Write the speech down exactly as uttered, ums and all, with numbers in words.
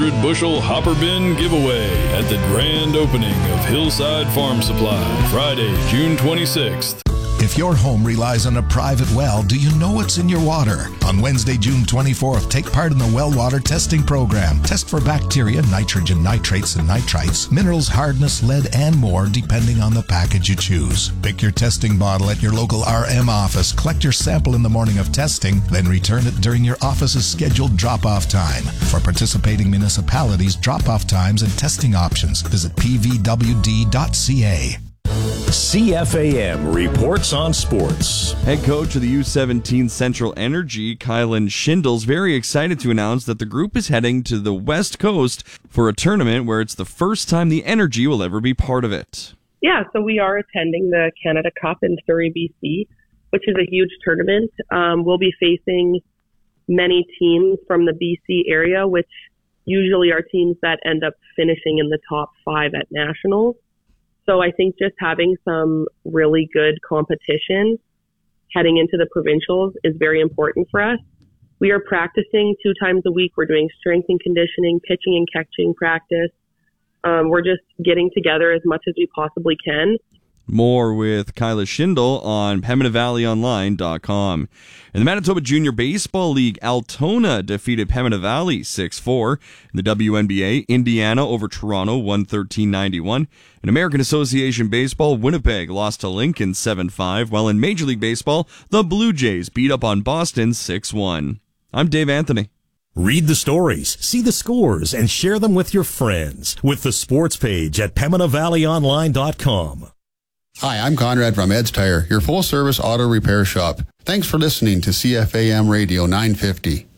hundred bushel hopper bin giveaway at the grand opening of Hillside Farm Supply, Friday, June twenty-sixth. If your home relies on a private well, do you know what's in your water? On Wednesday, June twenty-fourth, take part in the well water testing program. Test for bacteria, nitrogen, nitrates, and nitrites, minerals, hardness, lead, and more, depending on the package you choose. Pick your testing bottle at your local R M office. Collect your sample in the morning of testing, then return it during your office's scheduled drop-off time. For participating municipalities, drop-off times and testing options, visit p v w d dot c a. C F A M reports on sports. Head coach of the U seventeen Central Energy, Kylan Schindels, very excited to announce that the group is heading to the West Coast for a tournament where it's the first time the Energy will ever be part of it. Yeah, so we are attending the Canada Cup in Surrey, B C, which is a huge tournament. Um, we'll be facing many teams from the B C area, which usually are teams that end up finishing in the top five at nationals. So I think just having some really good competition heading into the provincials is very important for us. We are practicing two times a week. We're doing strength and conditioning, pitching and catching practice. Um, we're just getting together as much as we possibly can. More with Kyla Schindel on Pembina Valley Online dot com. In the Manitoba Junior Baseball League, Altona defeated Pembina Valley six four. In the W N B A, Indiana over Toronto one thirteen ninety-one. In American Association Baseball, Winnipeg lost to Lincoln seven five, while in Major League Baseball, the Blue Jays beat up on Boston six one. I'm Dave Anthony. Read the stories, see the scores, and share them with your friends with the sports page at Pembina Valley Online dot com. Hi, I'm Conrad from Ed's Tire, your full-service auto repair shop. Thanks for listening to C F A M Radio nine fifty.